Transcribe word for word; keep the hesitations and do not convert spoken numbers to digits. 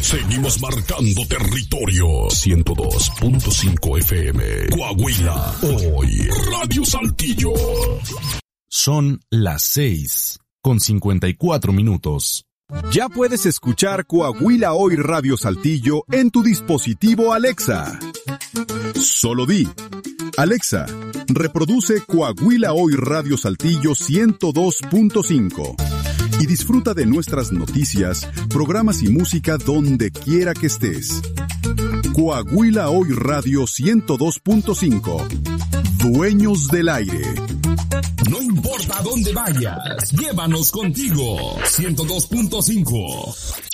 Seguimos marcando territorio. ciento dos punto cinco F M. Coahuila. Hoy. Radio Saltillo. Son las seis con cincuenta y cuatro minutos. Ya puedes escuchar Coahuila Hoy Radio Saltillo en tu dispositivo Alexa. Solo di: Alexa, reproduce Coahuila Hoy Radio Saltillo ciento dos punto cinco y disfruta de nuestras noticias, programas y música donde quiera que estés. Coahuila Hoy Radio ciento dos punto cinco. Dueños del aire. No importa dónde vayas, llévanos contigo. ciento dos punto cinco.